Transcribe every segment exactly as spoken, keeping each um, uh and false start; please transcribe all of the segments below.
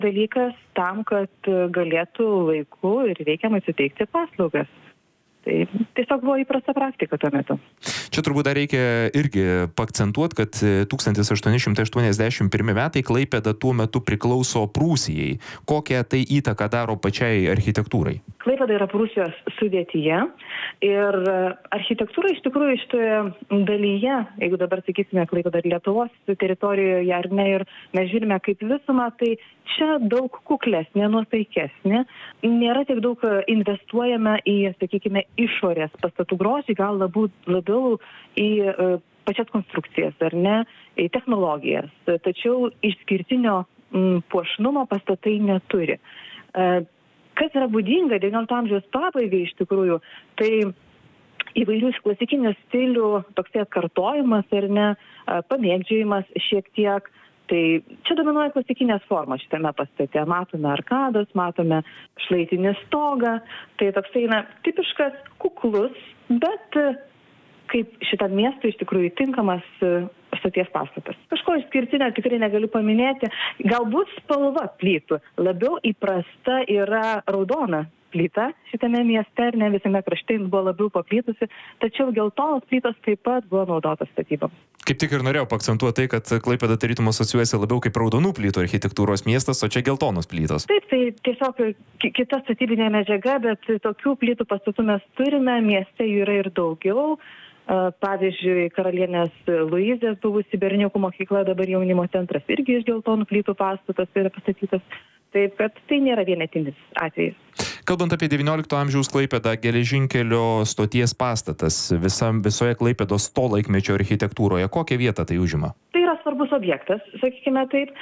dalykas tam, kad galėtų laiku ir reikiamai suteikti paslaugas. Tai tiesiog buvo įprasta praktika tuo metu. Čia turbūt dar reikia irgi paakcentuoti, kad tūkstantis aštuoni šimtai aštuoniasdešimt pirmi metai Klaipėda tuo metu priklauso Prūsijai. Kokią tai įtaką daro pačiai architektūrai? Klaipėda yra Prūsijos sudėtyje ir architektūra iš tikrųjų šitoje dalyje, jeigu dabar sakysime Klaipėda ir Lietuvos teritorijoje ar ne, ir mes žiūrime kaip visumą, tai čia daug kuklesnė, nuosaikesnė. Nėra tiek daug investuojame į, sakykime, išorės pastatų grožį, gal labiau, labiau į uh, pačias konstrukcijas, ar ne, į technologijas. Tačiau išskirtinio mm, puošnumo pastatai neturi. Uh, kas yra būdinga devyniolikto amžiaus pabaigai iš tikrųjų, tai įvairių klasikinių stilių toksai atkartojimas, ar ne, uh, pamėgdžiojimas šiek tiek. Tai čia dominuoja klasikinės formos šitame pastate. Matome arkados, matome šlaitinį stogą. Tai toksai, na, tipiškas kuklus, bet kaip šitam miestui iš tikrųjų tinkamas stoties pastatas. Kažko išskirtinio tikrai negaliu paminėti. Galbūt spalva plytų. Labiau įprasta yra raudona plyta šitame mieste, ir ne visame krašte jis buvo labiau paplytusi, tačiau geltonos plytos taip pat buvo naudotos statyboms. Kaip tik ir norėjau paakcentuoti tai, kad Klaipėda tarytum asocijuojasi labiau kaip raudonų plytų architektūros miestas, o čia geltonos plytos. Taip, tai tiesiog kita statybinė medžiaga, bet tokių plytų pastatų mes turime, mieste jų yra ir daugiau. Pavyzdžiui, karalienės Luizės buvusi berniukų mokykla, dabar jaunimo centras irgi iš geltonų plytų pastatas yra pastatytas. Taip, kad tai nėra vienetinis atvejis. Kalbant apie devyniolikto amžiaus Klaipėdą, geležinkelio stoties pastatas visam, visoje Klaipėdos to laikmečio architektūroje, kokią vietą tai užima? Tai yra svarbus objektas, sakykime taip,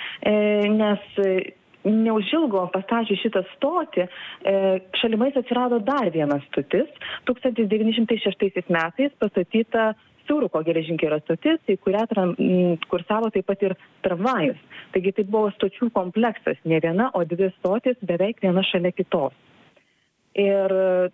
nes neužilgo pastačius šitą stotį, šalimais atsirado dar vienas stotis, tūkstantis devyni šimtai šeštaisiais metais pastatyta Siauruko geležinkelio stotis, į kurią kursavo taip pat ir tramvajus. Taigi tai buvo stočių kompleksas, ne viena, o dvi stotis beveik viena šalia kitos. Ir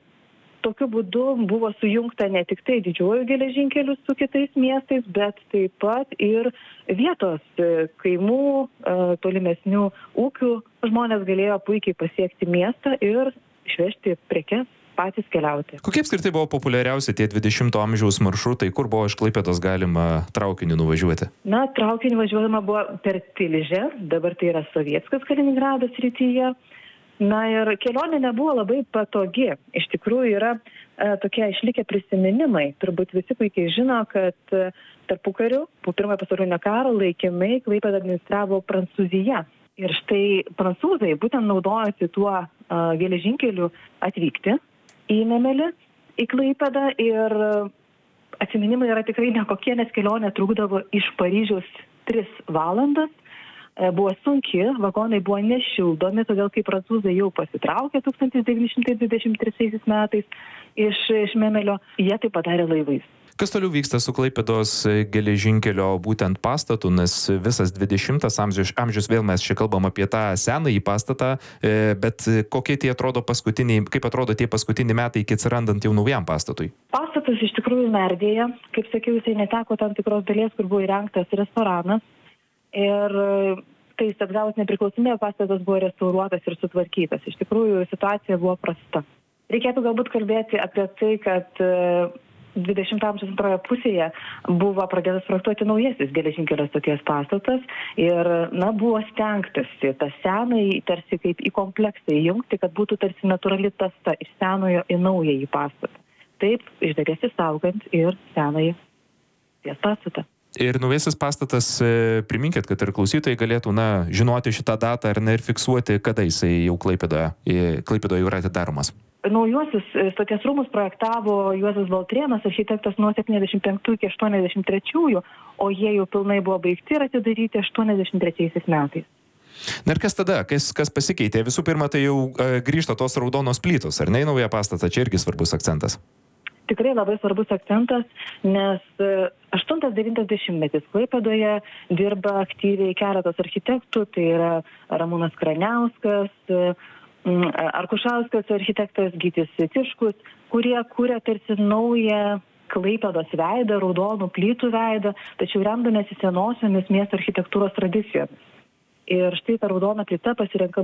tokiu būdu buvo sujungta ne tik tai didžiuoju geležinkeliu su kitais miestais, bet taip pat ir vietos kaimų, tolimesnių ūkių žmonės galėjo puikiai pasiekti miestą ir išvežti prekes, patys keliauti. Kokie apskritai buvo populiariausi tie dvidešimto amžiaus maršrutai, kur buvo iš Klaipėdos galima traukiniu nuvažiuoti? Na, traukiniu važiuojama buvo per Tilžę, dabar tai yra Sovietskas Kaliningrado srityje. Na ir kelionė nebuvo labai patogi. Iš tikrųjų yra e, tokie išlikę prisiminimai. Turbūt visi puikiai žino, kad e, tarpukariu, po pirmojo pasaulinio karo laikinai Klaipėdą administravo Prancūzija. Ir štai prancūzai būtent naudojosi tuo e, geležinkeliu atvykti į Nemelį, į Klaipėdą, ir atsiminimai yra tikrai nekokie, nes kelionė trukdavo iš Paryžiaus tris valandas. Buvo sunki, vagonai buvo nešildomi, todėl kai prancūzai jau pasitraukė tūkstantis devyni šimtai dvidešimt trečiaisiais metais iš, iš Memelio, jie tai padarė laivais. Kas toliau vyksta su Klaipėdos geležinkelio būtent pastatu, nes visas dvidešimtas amžius, amžius vėl mes čia kalbam apie tą senąjį pastatą, bet kokie tie atrodo paskutiniai, kaip atrodo tie paskutiniai metai iki atsirandant jau naujam pastatui? Pastatas iš tikrųjų merdėja, kaip sakiau, jisai neteko tam tikros dalies, kur buvo įrengtas restoranas, ir kai jis atgavus nepriklausomybę, pastatas buvo restauruotas ir sutvarkytas. Iš tikrųjų situacija buvo prasta. Reikėtų galbūt kalbėti apie tai, kad dvidešimto amžiaus antroje pusėje buvo pradėtas projektuoti naujasis geležinkelio stoties pastatas ir, na, buvo stengtasi tą senąjį tarsi kaip į kompleksą įjungti, kad būtų tarsi natūrali tąsa iš senojo į naująjį pastatą. Taip, iš dalies išsaugant ir senąjį ties pastatą. Ir naujasis pastatas, priminkit, kad ir klausytojai galėtų, na, žinoti šitą datą ar ne, ir fiksuoti, kada jisai jau Klaipėdoje, Klaipėdoje jau yra atidaromas. Naujuosius stoties rūmus projektavo Juozas Baltrėnas, architektas nuo septyniasdešimt penktųjų iki aštuoniasdešimt trečiųjų, o jie jau pilnai buvo baigti ir atidaryti aštuoniasdešimt trečiaisiais metais. Na ir kas tada? Kas, kas pasikeitė? Visų pirma, tai jau e, grįžta tos raudonos plytos, ar ne, į naują pastatą? Čia irgi svarbus akcentas. Tikrai labai svarbus akcentas, nes aštuntas devintas dešimtmetis Klaipėdoje dirba aktyviai keletas architektų, tai yra Ramūnas Kraniauskas, Arkušauskas architektas, Gytis Tiškus, kurie kūrė tarsi naują Klaipėdos veidą, raudonų plytų veidą, tačiau remdamėsi senosiomis miesto architektūros tradicijomis. ir štai ta raudona plyta pasirenka